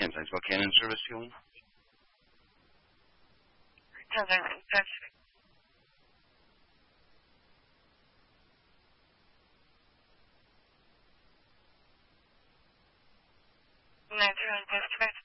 kentijds. Wat kan je een service doen? Natural